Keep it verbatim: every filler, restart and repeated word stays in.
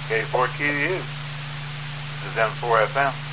K four Q U. This is M four F M.